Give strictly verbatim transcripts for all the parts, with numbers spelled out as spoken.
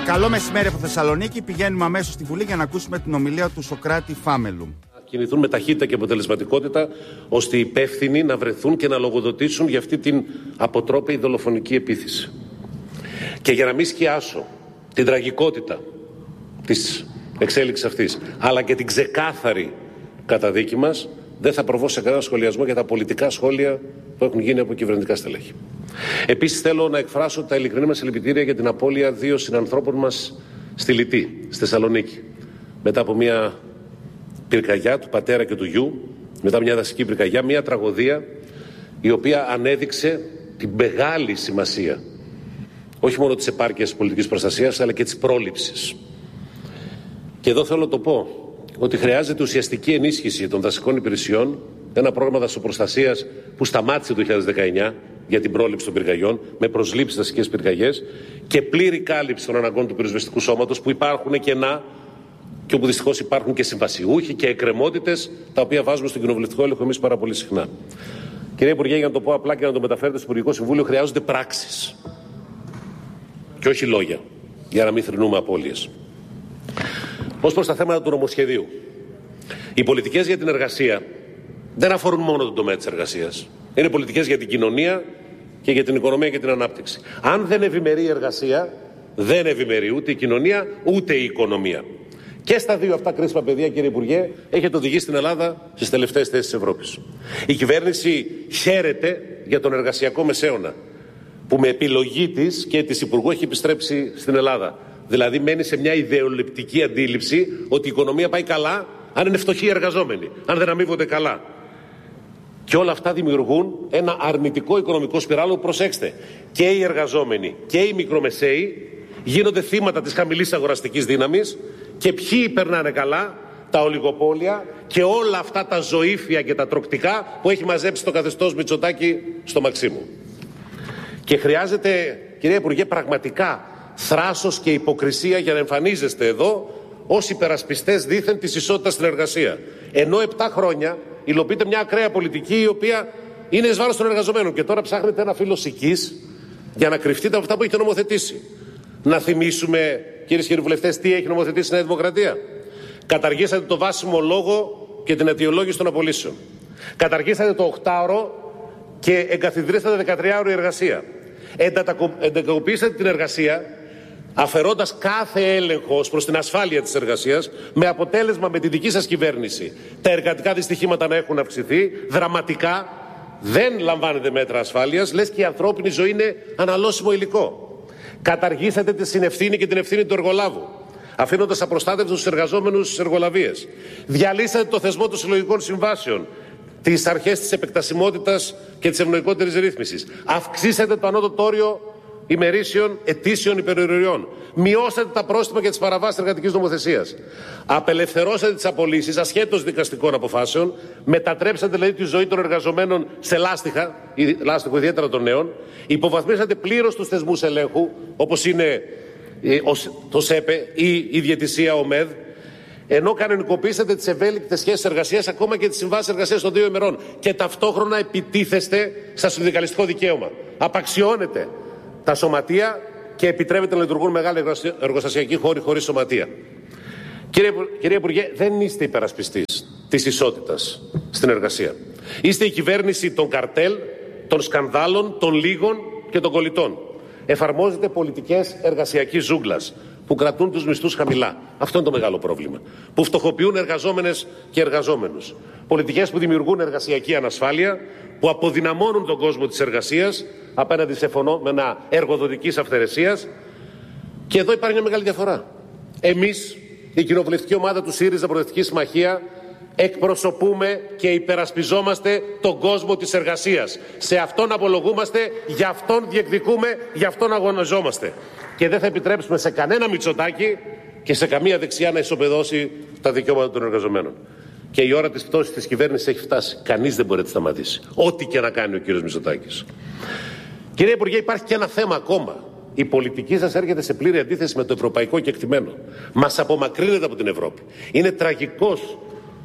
Καλό μεσημέρι από Θεσσαλονίκη. Πηγαίνουμε αμέσως στη Βουλή για να ακούσουμε την ομιλία του Σωκράτη Φάμελου. Κινηθούν με ταχύτητα και αποτελεσματικότητα, ώστε οι υπεύθυνοι να βρεθούν και να λογοδοτήσουν για αυτή την αποτρόπαιη δολοφονική επίθεση. Και για να μην σκιάσω την τραγικότητα της εξέλιξης αυτής, αλλά και την ξεκάθαρη καταδίκη μας, δεν θα προβώ σε κανένα σχολιασμό για τα πολιτικά σχόλια που έχουν γίνει από κυβερνητικά στελέχη. Επίσης, θέλω να εκφράσω τα ειλικρινή μας συλληπιτήρια για την απώλεια δύο συνανθρώπων μας στη Λυτή, στη Θεσσαλονίκη. Μετά από μια πυρκαγιά του πατέρα και του γιου, μετά μια δασική πυρκαγιά, μια τραγωδία η οποία ανέδειξε την μεγάλη σημασία όχι μόνο της επάρκειας της πολιτικής προστασίας, αλλά και της πρόληψης. Και εδώ θέλω να το πω ότι χρειάζεται ουσιαστική ενίσχυση των δασικών υπηρεσιών, ένα πρόγραμμα δασοπροστασίας που σταμάτησε το δύο χιλιάδες δεκαεννιά για την πρόληψη των πυρκαγιών, με προσλήψεις δασικές πυρκαγιές και πλήρη κάλυψη των αναγκών του πυροσβεστικού σώματος, που υπάρχουν κενά και όπου δυστυχώς υπάρχουν και συμβασιούχοι και εκκρεμότητες, τα οποία βάζουμε στον κοινοβουλευτικό έλεγχο εμείς πάρα πολύ συχνά. Κύριε Υπουργέ, για να το πω απλά και να το μεταφέρετε στο Υπουργικό Συμβούλιο, χρειάζονται πράξεις και όχι λόγια, για να μην θρηνούμε απώλειες. Ως προς τα θέματα του νομοσχεδίου, οι πολιτικές για την εργασία δεν αφορούν μόνο τον τομέα της εργασίας. Είναι πολιτικές για την κοινωνία και για την οικονομία και την ανάπτυξη. Αν δεν ευημερεί η εργασία, δεν ευημερεί ούτε η κοινωνία ούτε η οικονομία. Και στα δύο αυτά κρίσιμα πεδία, κύριε Υπουργέ, έχετε οδηγήσει την Ελλάδα στις τελευταίες θέσεις της Ευρώπης. Η κυβέρνηση χαίρεται για τον εργασιακό μεσαίωνα, που με επιλογή της και της Υπουργού έχει επιστρέψει στην Ελλάδα. Δηλαδή μένει σε μια ιδεολειπτική αντίληψη ότι η οικονομία πάει καλά αν είναι φτωχοί οι εργαζόμενοι, αν δεν αμείβονται καλά. Και όλα αυτά δημιουργούν ένα αρνητικό οικονομικό σπιράλο. Προσέξτε, και οι εργαζόμενοι και οι μικρομεσαίοι γίνονται θύματα της χαμηλής αγοραστικής δύναμης. Και ποιοι περνάνε καλά? Τα ολιγοπόλια και όλα αυτά τα ζωήφια και τα τροκτικά που έχει μαζέψει το καθεστώς Μητσοτάκη στο Μαξίμου. Και χρειάζεται, κυρία Υπουργέ, πραγματικά θράσος και υποκρισία για να εμφανίζεστε εδώ ως υπερασπιστές δήθεν της ισότητας στην εργασία. Ενώ επτά χρόνια υλοποιείται μια ακραία πολιτική η οποία είναι εις βάρος των εργαζομένων. Και τώρα ψάχνετε ένα φύλλο σικής για να κρυφτείτε από αυτά που έχετε νομοθετήσει. Να θυμίσουμε, κυρίες και κύριοι βουλευτές, τι έχει νομοθετήσει η Νέα Δημοκρατία. Καταργήσατε το βάσιμο λόγο και την αιτιολόγηση των απολύσεων. Καταργήσατε το οκτάωρο και εγκαθιδρύσατε δεκατριάωρη εργασία. Εντατικοποιήσατε την εργασία, αφαιρώντας κάθε έλεγχο ως προς την ασφάλεια της εργασίας, με αποτέλεσμα με τη δική σας κυβέρνηση τα εργατικά δυστυχήματα να έχουν αυξηθεί δραματικά. Δεν λαμβάνετε μέτρα ασφάλειας, λες και η ανθρώπινη ζωή είναι αναλώσιμο υλικό. Καταργήσατε τη συνευθύνη και την ευθύνη του εργολάβου, αφήνοντας απροστάτευτους τους εργαζόμενους στις εργολαβίες. Διαλύσατε το θεσμό των συλλογικών συμβάσεων, τις αρχές της επεκτασιμότητας και της ευνοϊκότερης ρύθμισης. Αυξήσατε το ανώτατο όριο ημερήσεων ετήσιων υπερορριών. Μειώσατε τα πρόστιμα και τις παραβάσεις εργατικής νομοθεσίας. Απελευθερώσατε τις απολύσεις ασχέτως δικαστικών αποφάσεων. Μετατρέψατε δηλαδή τη ζωή των εργαζομένων σε λάστιχα, λάστιχο ιδιαίτερα των νέων. Υποβαθμίσατε πλήρως τους θεσμούς ελέγχου, όπως είναι το ΣΕΠΕ ή η διαιτησία ΟΜΕΔ. Ενώ κανονικοποιήσατε τις ευέλικτες σχέσεις εργασίας, ακόμα και τις συμβάσεις εργασίας των δύο ημερών. Και ταυτόχρονα επιτίθεστε στα συνδικαλιστικό δικαίωμα. Απαξιώνετε τα σωματεία και επιτρέπεται να λειτουργούν μεγάλοι εργοστασιακοί χώροι χωρίς σωματεία. Κύριε, κύριε Υπουργέ, δεν είστε υπερασπιστής της ισότητας στην εργασία. Είστε η κυβέρνηση των καρτέλ, των σκανδάλων, των λίγων και των κολλητών. Εφαρμόζετε πολιτικές εργασιακής ζούγκλας που κρατούν τους μισθούς χαμηλά. Αυτό είναι το μεγάλο πρόβλημα. Που φτωχοποιούν εργαζόμενες και εργαζόμενους. Πολιτικές που δημιουργούν εργασιακή ανασφάλεια, που αποδυναμώνουν τον κόσμο της εργασίας απέναντι σε φαινόμενα εργοδοτικής αυθαιρεσίας. Και εδώ υπάρχει μια μεγάλη διαφορά. Εμείς, η κοινοβουλευτική ομάδα του ΣΥΡΙΖΑ Προοδευτική Συμμαχία, εκπροσωπούμε και υπερασπιζόμαστε τον κόσμο της εργασίας. Σε αυτόν απολογούμαστε, γι' αυτόν διεκδικούμε, γι' αυτόν αγωνιζόμαστε. Και δεν θα επιτρέψουμε σε κανένα Μητσοτάκη και σε καμία δεξιά να ισοπεδώσει τα δικαιώματα των εργαζομένων. Και η ώρα της πτώσης της κυβέρνησης έχει φτάσει. Κανείς δεν μπορεί να τη σταματήσει. Ό,τι και να κάνει ο κύριος Μητσοτάκης. Κύριε Υπουργέ, υπάρχει και ένα θέμα ακόμα. Η πολιτική σας έρχεται σε πλήρη αντίθεση με το ευρωπαϊκό κεκτημένο. Μας απομακρύνεται από την Ευρώπη. Είναι τραγικός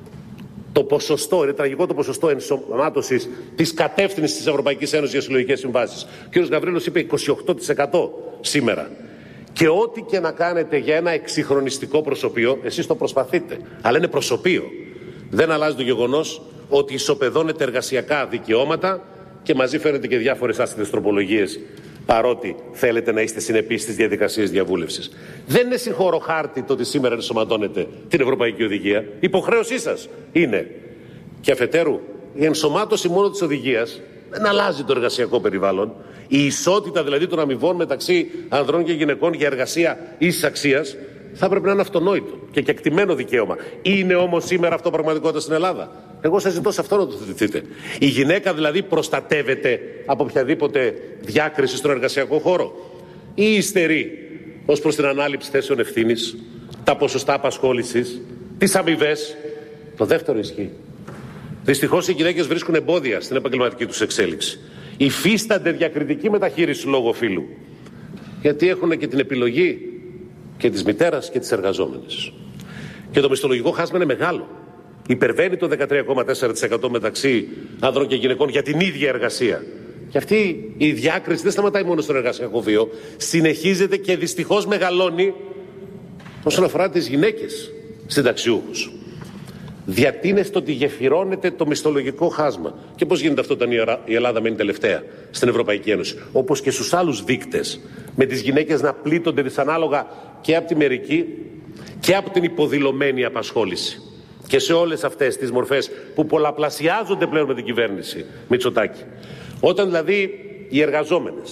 το ποσοστό, είναι τραγικό το ποσοστό ενσωμάτωσης της κατεύθυνσης της Ευρωπαϊκής Ένωσης για συλλογικές συμβάσεις. Ο κ. Γαβρίλος είπε είκοσι οκτώ τοις εκατό σήμερα. Και ό,τι και να κάνετε για ένα εξυγχρονιστικό προσωπείο, εσείς το προσπαθείτε, αλλά είναι προσωπείο. Δεν αλλάζει το γεγονός ότι ισοπεδώνετε εργασιακά δικαιώματα και μαζί φέρετε και διάφορες άσχετες τροπολογίες, παρότι θέλετε να είστε συνεπείς στις διαδικασίες διαβούλευσης. Δεν είναι συγχωροχάρτη το ότι σήμερα ενσωματώνετε την Ευρωπαϊκή Οδηγία. Υποχρέωσή σας είναι. Και αφετέρου, η ενσωμάτωση μόνο της οδηγίας δεν αλλάζει το εργασιακό περιβάλλον. Η ισότητα δηλαδή των αμοιβών μεταξύ ανδρών και γυναικών για εργασία ίσης αξίας θα έπρεπε να είναι αυτονόητο και κεκτημένο δικαίωμα. Είναι όμως σήμερα αυτό πραγματικότητα στην Ελλάδα? Εγώ σας ζητώ σε αυτό να το θετηθείτε. Η γυναίκα δηλαδή προστατεύεται από οποιαδήποτε διάκριση στον εργασιακό χώρο, ή υστερεί ως προς την ανάληψη θέσεων ευθύνης, τα ποσοστά απασχόλησης, τις αμοιβές? Το δεύτερο ισχύει. Δυστυχώς οι γυναίκες βρίσκουν εμπόδια στην επαγγελματική τους εξέλιξη. Υφίστανται διακριτική μεταχείριση λόγω φύλου. Γιατί έχουν και την επιλογή και της μητέρας και της εργαζόμενης. Και το μισθολογικό χάσμα είναι μεγάλο. Υπερβαίνει το δεκατρία κόμμα τέσσερα τοις εκατό μεταξύ άνδρων και γυναικών για την ίδια εργασία. Και αυτή η διάκριση δεν σταματάει μόνο στον εργασιακό βίο. Συνεχίζεται και δυστυχώς μεγαλώνει όσον αφορά τις γυναίκες συνταξιούχους. Διατείνεστε ότι γεφυρώνεται το μισθολογικό χάσμα. Και πώς γίνεται αυτό όταν η Ελλάδα μένει τελευταία στην Ευρωπαϊκή Ένωση? Όπως και στους άλλους δείκτες, με τις γυναίκες να πλήττονται δυσανάλογα και από τη μερική και από την υποδηλωμένη απασχόληση. Και σε όλες αυτές τις μορφές που πολλαπλασιάζονται πλέον με την κυβέρνηση Μητσοτάκη. Όταν δηλαδή οι εργαζόμενες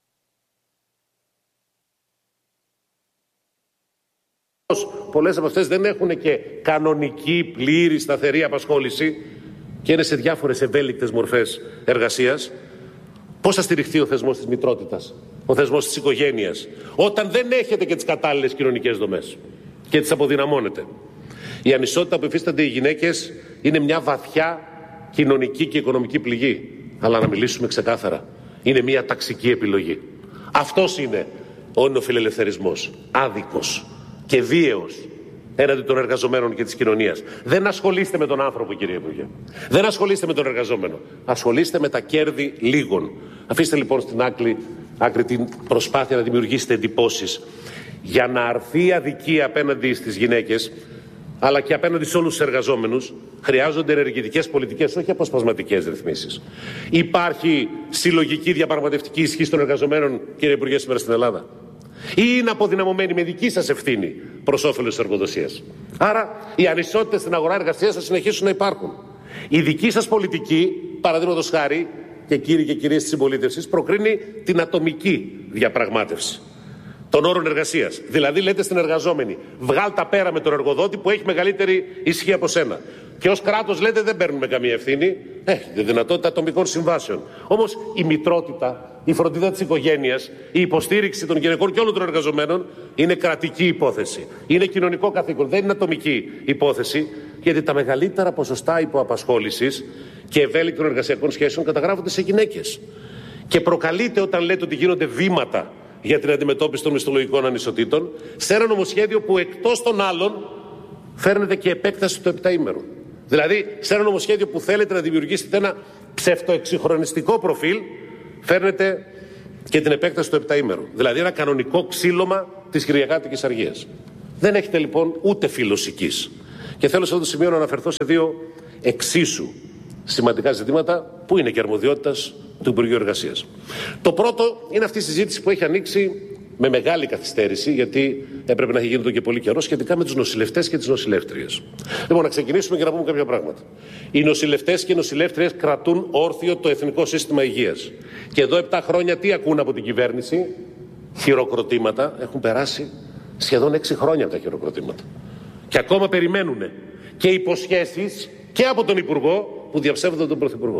πολλές από αυτές δεν έχουν και κανονική, πλήρη, σταθερή απασχόληση και είναι σε διάφορες ευέλικτες μορφές εργασίας, πώς θα στηριχθεί ο θεσμός της μητρότητας, ο θεσμός της οικογένειας, όταν δεν έχετε και τις κατάλληλες κοινωνικές δομές και τις αποδυναμώνετε? Η ανισότητα που υφίστανται οι γυναίκες είναι μια βαθιά κοινωνική και οικονομική πληγή. Αλλά να μιλήσουμε ξεκάθαρα, είναι μια ταξική επιλογή. Αυτός είναι ο νεοφιλελευθερισμός, άδικος και βίαιος έναντι των εργαζομένων και της κοινωνίας. Δεν ασχολείστε με τον άνθρωπο, κύριε Υπουργέ. Δεν ασχολείστε με τον εργαζόμενο. Ασχολείστε με τα κέρδη λίγων. Αφήστε λοιπόν στην άκρη, άκρη την προσπάθεια να δημιουργήσετε εντυπώσεις. Για να αρθεί η αδικία απέναντι στις γυναίκες, αλλά και απέναντι σε όλους τους εργαζόμενους, χρειάζονται ενεργητικές πολιτικές, όχι αποσπασματικές ρυθμίσεις. Υπάρχει συλλογική διαπραγματευτική ισχύ των εργαζομένων, κύριε Υπουργέ, σήμερα στην Ελλάδα? Ή είναι αποδυναμωμένη με δική σας ευθύνη προς όφελος της εργοδοσίας? Άρα οι ανισότητες στην αγορά εργασίας θα συνεχίσουν να υπάρχουν. Η δική σας πολιτική, παραδείγματος χάρη, και κύριοι και κυρίες της συμπολίτευσης, προκρίνει την ατομική διαπραγμάτευση των όρων εργασίας. Δηλαδή λέτε στην εργαζόμενη, βγάλ τα πέρα με τον εργοδότη που έχει μεγαλύτερη ισχύ από σένα. Και ως κράτος λέτε δεν παίρνουμε καμία ευθύνη, έχετε δυνατότητα ατομικών συμβάσεων. Όμως η μητρότητα, η φροντίδα της οικογένειας, η υποστήριξη των γυναικών και όλων των εργαζομένων είναι κρατική υπόθεση. Είναι κοινωνικό καθήκον, δεν είναι ατομική υπόθεση, γιατί τα μεγαλύτερα ποσοστά υποαπασχόλησης και ευέλικτων εργασιακών σχέσεων καταγράφονται σε γυναίκες. Και προκαλείται όταν λέτε ότι γίνονται βήματα για την αντιμετώπιση των μισθολογικών ανισοτήτων σε ένα νομοσχέδιο που εκτός των άλλων φέρνετε και επέκταση του επταήμερου. Δηλαδή σε ένα νομοσχέδιο που θέλετε να δημιουργήσετε ένα ψευτοεξυγχρονιστικό προφίλ, φέρνετε και την επέκταση του επταήμερου. Δηλαδή ένα κανονικό ξύλωμα της κυριακάτικης αργίας. Δεν έχετε λοιπόν ούτε φύλος οικής. Και θέλω σε αυτό το σημείο να αναφερθώ σε δύο εξίσου σημαντικά ζητήματα που είναι και αρμοδιότητας του Υπουργείου Εργασίας. Το πρώτο είναι αυτή η συζήτηση που έχει ανοίξει με μεγάλη καθυστέρηση, γιατί έπρεπε να έχει γίνει εδώ και πολύ καιρό, σχετικά με τους νοσηλευτές και τις νοσηλεύτριες. Λοιπόν, να ξεκινήσουμε και να πούμε κάποια πράγματα. Οι νοσηλευτές και οι νοσηλεύτριες κρατούν όρθιο το εθνικό σύστημα υγείας. Και εδώ επτά χρόνια τι ακούν από την κυβέρνηση? Χειροκροτήματα. Έχουν περάσει σχεδόν έξι χρόνια από τα χειροκροτήματα. Και ακόμα περιμένουν και υποσχέσεις και από τον Υπουργό που διαψεύδονται τον Πρωθυπουργό.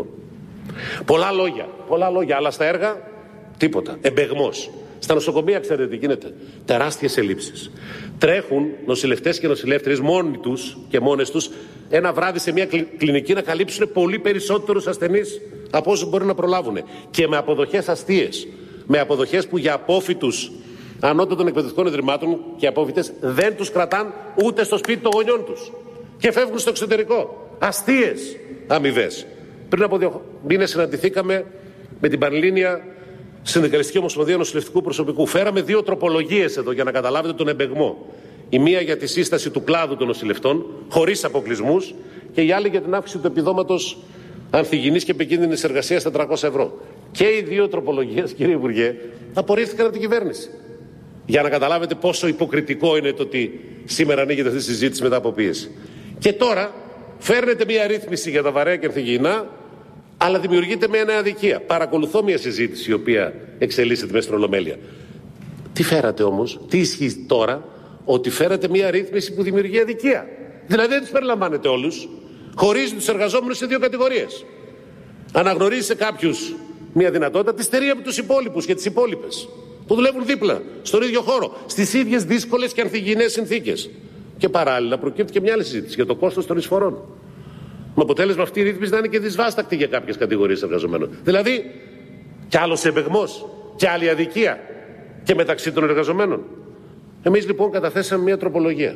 Πολλά λόγια, πολλά λόγια, αλλά στα έργα τίποτα. Εμπεγμός. Στα νοσοκομεία ξέρετε τι γίνεται? Τεράστιες ελλείψεις. Τρέχουν νοσηλευτές και νοσηλεύτριες μόνοι τους και μόνες τους ένα βράδυ σε μια κλινική να καλύψουν πολύ περισσότερους ασθενείς από όσους μπορεί να προλάβουν. Και με αποδοχές αστείες. Με αποδοχές που για απόφοιτους ανώτατων εκπαιδευτικών ιδρυμάτων και απόφοιτες δεν τους κρατάν ούτε στο σπίτι των γονιών τους. Και φεύγουν στο εξωτερικό. Αστείες αμοιβές. Πριν από δύο μήνες συναντηθήκαμε με την Πανελλήνια Συνδικαλιστική Ομοσπονδία Νοσηλευτικού Προσωπικού. Φέραμε δύο τροπολογίες εδώ για να καταλάβετε τον εμπεγμό. Η μία για τη σύσταση του κλάδου των νοσηλευτών, χωρίς αποκλεισμούς, και η άλλη για την αύξηση του επιδόματος ανθυγιεινής και επικίνδυνης εργασίας στα τριακόσια ευρώ. Και οι δύο τροπολογίες, κύριε Υπουργέ, απορρίφθηκαν από την κυβέρνηση. Για να καταλάβετε πόσο υποκριτικό είναι το ότι σήμερα ανοίγεται αυτή η συζήτηση μετά από πίεση. Και τώρα φέρνετε μια ρύθμιση για τα βαρέα και ανθυγιεινά, αλλά δημιουργείται μια νέα αδικία. Παρακολουθώ μια συζήτηση η οποία εξελίσσεται μέσα στην Ολομέλεια. Τι φέρατε όμως, τι ισχύει τώρα? Ότι φέρατε μια ρύθμιση που δημιουργεί αδικία. Δηλαδή δεν τους περιλαμβάνετε όλους. Χωρίζει τους εργαζόμενους σε δύο κατηγορίες. Αναγνωρίζει σε κάποιους μια δυνατότητα, τη στερεί από τους υπόλοιπους και τις υπόλοιπες που δουλεύουν δίπλα, στον ίδιο χώρο, στις ίδιες δύσκολες και ανθυγιεινές συνθήκες. Και παράλληλα προκύπτει και μια άλλη συζήτηση για το κόστος των εισφορών. Με αποτέλεσμα αυτή η ρύθμιση να είναι και δυσβάστακτη για κάποιες κατηγορίες εργαζομένων. Δηλαδή, κι άλλος εμπεγμός, κι άλλη αδικία και μεταξύ των εργαζομένων. Εμείς λοιπόν καταθέσαμε μια τροπολογία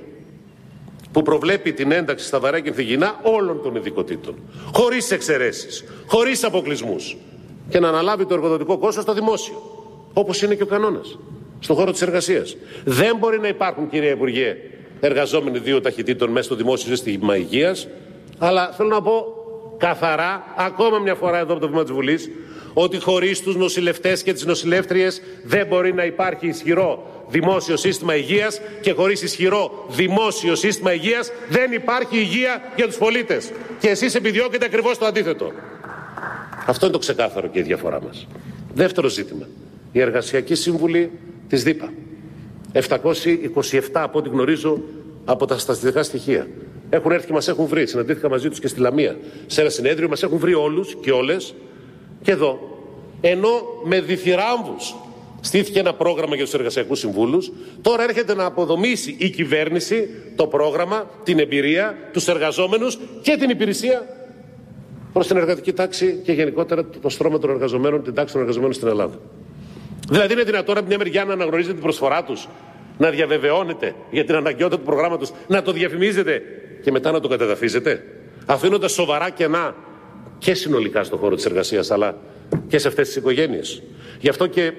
που προβλέπει την ένταξη στα βαρέα και ανθυγιεινά όλων των ειδικοτήτων, χωρίς εξαιρέσεις, χωρίς αποκλεισμούς, και να αναλάβει το εργοδοτικό κόστος στο δημόσιο, όπως είναι και ο κανόνας στον χώρο της εργασίας. Δεν μπορεί να υπάρχουν, κύριε Υπουργέ, εργαζόμενοι δύο ταχυτήτων μέσα στο δημόσιο σύστημα υγείας, αλλά θέλω να πω καθαρά, ακόμα μια φορά εδώ από το βήμα της Βουλής, ότι χωρίς τους νοσηλευτές και τις νοσηλεύτριες δεν μπορεί να υπάρχει ισχυρό δημόσιο σύστημα υγείας, και χωρίς ισχυρό δημόσιο σύστημα υγείας δεν υπάρχει υγεία για τους πολίτες. Και εσείς επιδιώκετε ακριβώς το αντίθετο. Αυτό είναι το ξεκάθαρο και η διαφορά μας. Δεύτερο ζήτημα. Η Εργασιακή Σύμβουλη της ΔΥΠΑ. επτακόσιοι είκοσι επτά από ό,τι γνωρίζω από τα στατιστικά στοιχεία. Έχουν έρθει και μας έχουν βρει. Συναντήθηκα μαζί τους και στη Λαμία σε ένα συνέδριο. Μας έχουν βρει όλους και όλες. Και εδώ, ενώ με διθυράμβους στήθηκε ένα πρόγραμμα για τους εργασιακούς συμβούλους, τώρα έρχεται να αποδομήσει η κυβέρνηση το πρόγραμμα, την εμπειρία, τους εργαζόμενους και την υπηρεσία προς την εργατική τάξη και γενικότερα το στρώμα των εργαζομένων, την τάξη των εργαζομένων στην Ελλάδα. Δηλαδή είναι δυνατόν από μια μεριά να αναγνωρίζετε την προσφορά τους, να διαβεβαιώνετε για την αναγκαιότητα του προγράμματος, να το διαφημίζετε και μετά να το κατεδαφίζετε, αφήνοντας σοβαρά κενά και συνολικά στον χώρο της εργασίας, αλλά και σε αυτές τις οικογένειες. Γι' αυτό και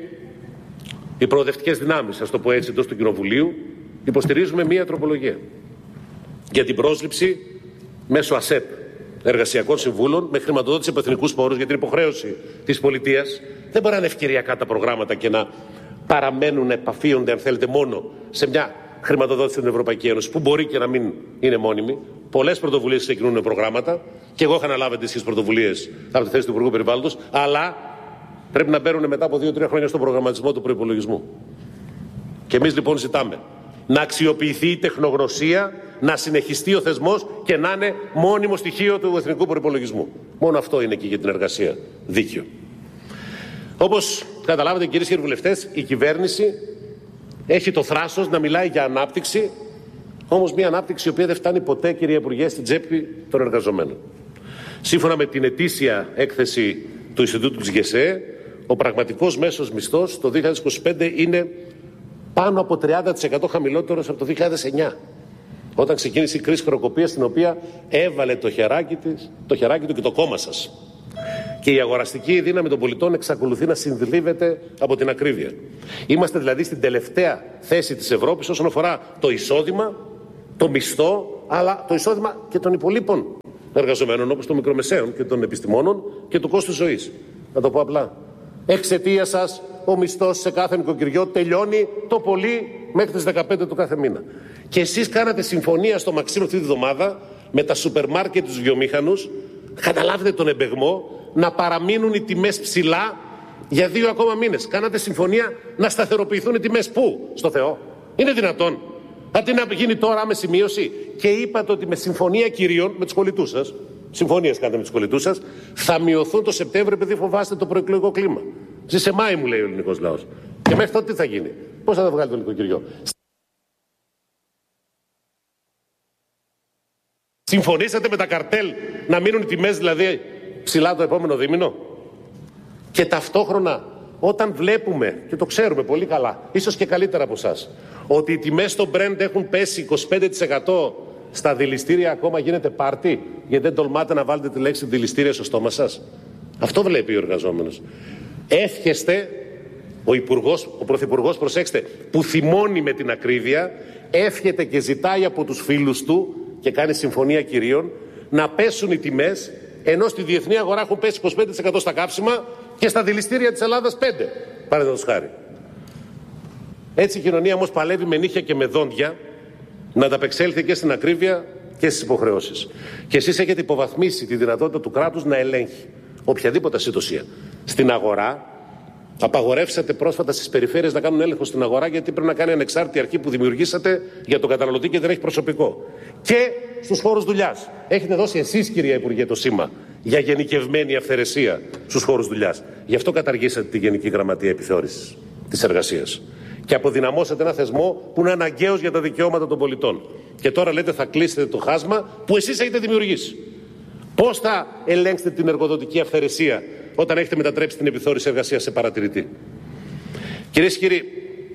οι προοδευτικές δυνάμεις, ας το πω έτσι, εντός του Κοινοβουλίου, υποστηρίζουμε μία τροπολογία για την πρόσληψη μέσω ΑΣΕΠ εργασιακών συμβούλων με χρηματοδότηση από εθνικούς πόρους, για την υποχρέωση της πολιτείας. Δεν μπορεί να είναι ευκαιριακά τα προγράμματα και να παραμένουν, επαφίονται, αν θέλετε, μόνο σε μια χρηματοδότηση στην Ευρωπαϊκή Ένωση, που μπορεί και να μην είναι μόνιμη. Πολλές πρωτοβουλίες ξεκινούν με προγράμματα, και εγώ είχα αναλάβει αντίστοιχες πρωτοβουλίες από τη θέση του Υπουργού Περιβάλλοντος, αλλά πρέπει να μπαίνουν μετά από δύο τρία χρόνια στον προγραμματισμό του προϋπολογισμού. Και εμείς λοιπόν ζητάμε να αξιοποιηθεί η τεχνογνωσία, να συνεχιστεί ο θεσμός και να είναι μόνιμο στοιχείο του εθνικού προϋπολογισμού. Μόνο αυτό είναι και για την εργασία δίκαιο. Όπως καταλάβατε, κυρίες και κύριοι βουλευτές, η κυβέρνηση έχει το θράσος να μιλάει για ανάπτυξη, όμως μια ανάπτυξη η οποία δεν φτάνει ποτέ, κύριε Υπουργέ, στην τσέπη των εργαζομένων. Σύμφωνα με την ετήσια έκθεση του Ινστιτούτου της ΓΕΣΕ, ο πραγματικός μέσος μισθός το δύο χιλιάδες είκοσι πέντε είναι πάνω από τριάντα τοις εκατό χαμηλότερος από το δύο χιλιάδες εννιά, όταν ξεκίνησε η κρίση χρεοκοπίας, στην οποία έβαλε το χεράκι, της, το χεράκι του και το κόμμα σας. Και η αγοραστική δύναμη των πολιτών εξακολουθεί να συνδλίβεται από την ακρίβεια. Είμαστε δηλαδή στην τελευταία θέση της Ευρώπης όσον αφορά το εισόδημα, το μισθό, αλλά το εισόδημα και των υπολείπων εργαζομένων, όπως των μικρομεσαίων και των επιστημόνων, και του κόστου ζωής. Να το πω απλά. Εξαιτίας σας, ο μισθός σε κάθε νοικοκυριό τελειώνει το πολύ μέχρι τις δεκαπέντε του κάθε μήνα. Και εσείς κάνατε συμφωνία στο Μαξίμου αυτή τη βδομάδα με τα σούπερ μάρκετ, τους βιομήχανους, καταλάβετε τον εμπεγμό, να παραμείνουν οι τιμές ψηλά για δύο ακόμα μήνες. Κάνατε συμφωνία να σταθεροποιηθούν οι τιμές. Πού? Στο Θεό? Είναι δυνατόν? Αντί να γίνει τώρα άμεση μείωση. Και είπατε ότι με συμφωνία κυρίων με τους κολλητούς σας, συμφωνίες κάνετε με τους κολλητούς σας, θα μειωθούν το Σεπτέμβριο, επειδή φοβάστε το προεκλογικό κλίμα. Σε Μάη, μου λέει ο ελληνικός λαός. Και μέχρι τότε τι θα γίνει? Πώς θα τα βγάλει το νοικοκυριό? Συμφωνήσατε με τα καρτέλ να μείνουν οι τιμές δηλαδή ψηλά το επόμενο δίμηνο? Και ταυτόχρονα, όταν βλέπουμε, και το ξέρουμε πολύ καλά, ίσως και καλύτερα από εσάς, ότι οι τιμές στο Brent έχουν πέσει είκοσι πέντε τοις εκατό, στα δηληστήρια ακόμα γίνεται πάρτι, γιατί δεν τολμάτε να βάλετε τη λέξη δηληστήρια στο στόμα σας. Αυτό βλέπει ο εργαζόμενος. Εύχεστε Ο Υπουργός, ο Πρωθυπουργός, προσέξτε, που θυμώνει με την ακρίβεια, εύχεται και ζητάει από τους φίλους του και κάνει συμφωνία κυρίων να πέσουν οι τιμές, ενώ στη διεθνή αγορά έχουν πέσει είκοσι πέντε τοις εκατό στα κάψιμα και στα δηληστήρια της Ελλάδας πέντε τοις εκατό. Παραδείγματος χάρη. Έτσι η κοινωνία όμως παλεύει με νύχια και με δόντια να ανταπεξέλθει και στην ακρίβεια και στις υποχρεώσεις. Και εσείς έχετε υποβαθμίσει τη δυνατότητα του κράτους να ελέγχει οποιαδήποτε ασυντοσία. Στην αγορά, απαγορεύσατε πρόσφατα στις περιφέρειες να κάνουν έλεγχο στην αγορά, γιατί πρέπει να κάνει ανεξάρτητη αρχή που δημιουργήσατε για τον καταναλωτή και δεν έχει προσωπικό. Και στους χώρους δουλειάς. Έχετε δώσει εσείς, κυρία Υπουργέ, το σήμα για γενικευμένη αυθαιρεσία στους χώρους δουλειάς. Γι' αυτό καταργήσατε τη Γενική Γραμματεία Επιθεώρησης της Εργασίας. Και αποδυναμώσατε ένα θεσμό που είναι αναγκαίος για τα δικαιώματα των πολιτών. Και τώρα λέτε θα κλείσετε το χάσμα που εσείς έχετε δημιουργήσει. Πώς θα ελέγξετε την εργοδοτική αυθαιρεσία όταν έχετε μετατρέψει την επιθεώρηση εργασίας σε παρατηρητή? Κυρίες και κύριοι,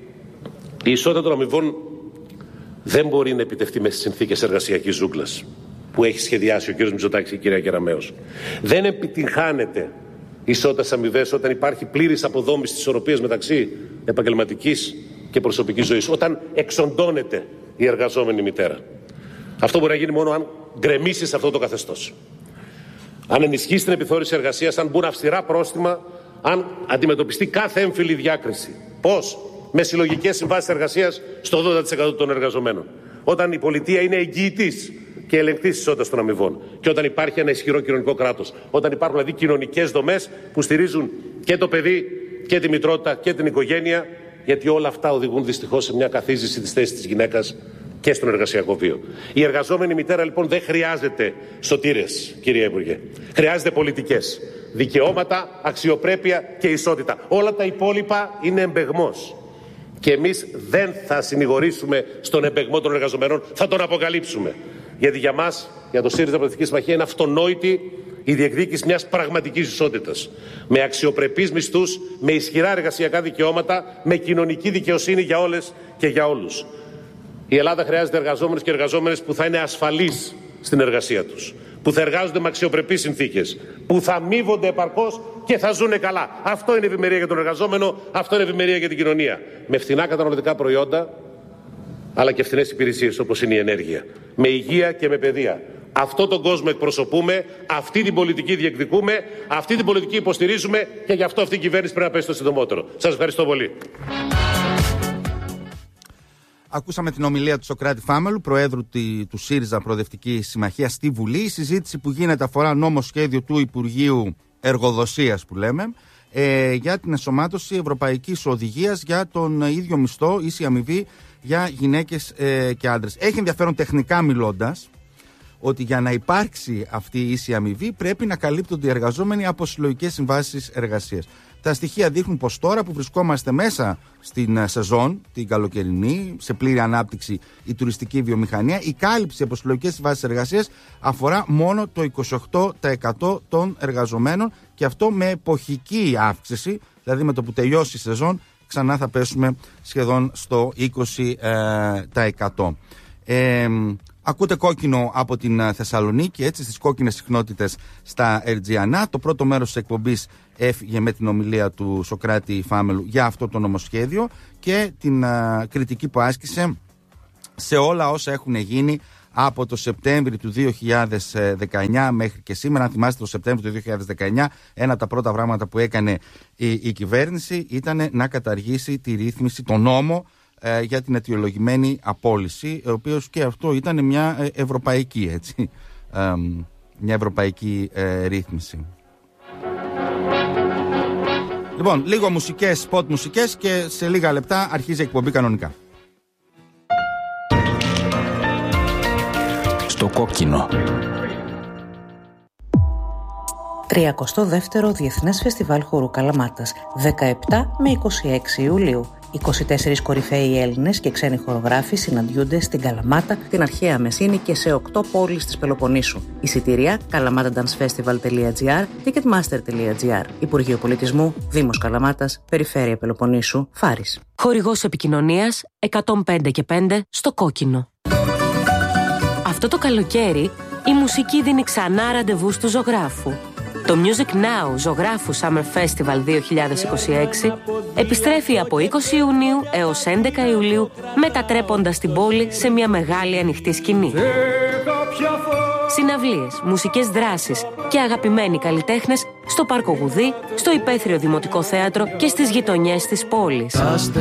η ισότητα των αμοιβών δεν μπορεί να επιτευχθεί μέσα στις συνθήκες εργασιακής ζούγκλας που έχει σχεδιάσει ο κ. Μητσοτάκης και η κυρία Κεραμέως. Δεν επιτυγχάνεται ισότητας αμοιβές όταν υπάρχει πλήρης αποδόμηση της ισορροπίας μεταξύ επαγγελματικής και προσωπικής ζωής, όταν εξοντώνεται η εργαζόμενη μητέρα. Αυτό μπορεί να γίνει μόνο αν γκρεμίσει σε αυτό το καθεστώς. Αν ενισχύσει την επιθεώρηση εργασίας, αν μπουν αυστηρά πρόστιμα, αν αντιμετωπιστεί κάθε έμφυλη διάκριση. Πώς? Με συλλογικές συμβάσεις εργασίας στο ογδόντα τοις εκατό των εργαζομένων. Όταν η πολιτεία είναι εγγυητής και ελεγκτής της ισότητας των αμοιβών. Και όταν υπάρχει ένα ισχυρό κοινωνικό κράτος. Όταν υπάρχουν δηλαδή κοινωνικές δομές που στηρίζουν και το παιδί και τη μητρότητα και την οικογένεια. Γιατί όλα αυτά οδηγούν δυστυχώς σε μια καθίζηση της θέσης της γυναίκας και στον εργασιακό βίο. Η εργαζόμενη μητέρα λοιπόν δεν χρειάζεται σωτήρες, κυρία Υπουργέ. Χρειάζεται πολιτικές. Δικαιώματα, αξιοπρέπεια και ισότητα. Όλα τα υπόλοιπα είναι εμπεγμός. Και εμείς δεν θα συνηγορήσουμε στον εμπεγμό των εργαζομένων, θα τον αποκαλύψουμε. Γιατί για μας, για το ΣΥΡΙΖΑ Προοδευτική Συμμαχία, είναι αυτονόητη η διεκδίκηση μιας πραγματικής ισότητας. Με αξιοπρεπείς μισθούς, με ισχυρά εργασιακά δικαιώματα, με κοινωνική δικαιοσύνη για όλες και για όλους. Η Ελλάδα χρειάζεται εργαζόμενους και εργαζόμενες που θα είναι ασφαλείς στην εργασία τους, που θα εργάζονται με αξιοπρεπείς συνθήκες, που θα αμείβονται επαρκώς και θα ζουνε καλά. Αυτό είναι ευημερία για τον εργαζόμενο, αυτό είναι ευημερία για την κοινωνία. Με φθηνά καταναλωτικά προϊόντα, αλλά και φθηνές υπηρεσίες όπως είναι η ενέργεια. Με υγεία και με παιδεία. Αυτό τον κόσμο εκπροσωπούμε, αυτή την πολιτική διεκδικούμε, αυτή την πολιτική υποστηρίζουμε και γι' αυτό αυτή η κυβέρνηση πρέπει να πέσει το συντομότερο. Σας ευχαριστώ πολύ. Ακούσαμε την ομιλία του Σωκράτη Φάμελου, Προέδρου του ΣΥΡΙΖΑ Προοδευτική Συμμαχία στη Βουλή. Η συζήτηση που γίνεται αφορά νόμοσχέδιο του Υπουργείου Εργοδοσίας που λέμε, ε, για την ενσωμάτωση ευρωπαϊκής οδηγίας για τον ίδιο μισθό, ίση αμοιβή για γυναίκες ε, και άντρες. Έχει ενδιαφέρον τεχνικά μιλώντας ότι για να υπάρξει αυτή η ίση αμοιβή πρέπει να καλύπτονται οι εργαζόμενοι από συλλογικές συμβάσεις εργασίας. Τα στοιχεία δείχνουν πως τώρα που βρισκόμαστε μέσα στην σεζόν, την καλοκαιρινή, σε πλήρη ανάπτυξη η τουριστική βιομηχανία, η κάλυψη από συλλογικές συμβάσεις εργασίας αφορά μόνο το είκοσι οκτώ τοις εκατό των εργαζομένων και αυτό με εποχική αύξηση, δηλαδή με το που τελειώσει η σεζόν ξανά θα πέσουμε σχεδόν στο είκοσι τοις εκατό. Ε, ακούτε κόκκινο από την Θεσσαλονίκη, έτσι, στις κόκκινες συχνότητες στα Ερτζιανά. Το πρώτο μέρος της εκπομπής έφυγε με την ομιλία του Σωκράτη Φάμελου για αυτό το νομοσχέδιο και την α, κριτική που άσκησε σε όλα όσα έχουν γίνει από το Σεπτέμβρη του δύο χιλιάδες δεκαεννιά μέχρι και σήμερα. Αν θυμάστε, το Σεπτέμβρη του δύο χιλιάδες δεκαεννιά ένα από τα πρώτα πράγματα που έκανε η, η κυβέρνηση ήταν να καταργήσει τη ρύθμιση, τον νόμο ε, για την αιτιολογημένη απόλυση, ο οποίος και αυτό ήταν μια ε, ευρωπαϊκή, έτσι, ε, μια ευρωπαϊκή ε, ρύθμιση. Λοιπόν, λίγο μουσικές, spot μουσικές και σε λίγα λεπτά αρχίζει η εκπομπή κανονικά. Στο κόκκινο. τριακοστό δεύτερο Διεθνές Φεστιβάλ Χορού Καλαμάτας, δεκαεπτά με είκοσι έξι Ιουλίου. είκοσι τέσσερις κορυφαίοι Έλληνες και ξένοι χορογράφοι συναντιούνται στην Καλαμάτα, την αρχαία Μεσίνη και σε οκτώ πόλεις της Πελοποννήσου. Εισιτήρια καλαμάταντανσφεστιβάλ τελεία τζι άρ, ticketmaster τελεία τζι άρ. Υπουργείο Πολιτισμού, Δήμος Καλαμάτας, Περιφέρεια Πελοποννήσου, Φάρης. Χορηγός επικοινωνίας εκατόν πέντε και πέντε στο κόκκινο. Αυτό το καλοκαίρι η μουσική δίνει ξανά ραντεβού του ζωγράφου. Το Music Now Ζωγράφου Summer Festival δύο χιλιάδες είκοσι έξι επιστρέφει από είκοσι Ιουνίου έως έντεκα Ιουλίου, μετατρέποντας την πόλη σε μια μεγάλη ανοιχτή σκηνή. Συναυλίες, μουσικές δράσεις και αγαπημένοι καλλιτέχνες στο Πάρκο Γουδί, στο Υπαίθριο Δημοτικό Θέατρο και στις γειτονιές της πόλης.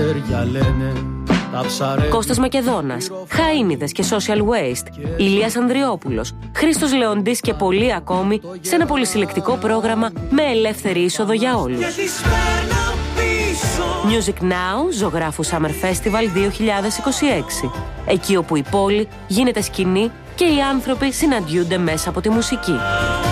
Κώστας Μακεδόνας, Χαΐνιδες και Social Waste, Ηλίας Ανδριόπουλος, Χρήστος Λεοντής και πολλοί ακόμη σε ένα πολυσυλλεκτικό πρόγραμμα με ελεύθερη είσοδο για όλους. Music Now Ζωγράφου Summer Festival δύο χιλιάδες είκοσι έξι. Εκεί όπου η πόλη γίνεται σκηνή και οι άνθρωποι συναντιούνται μέσα από τη μουσική.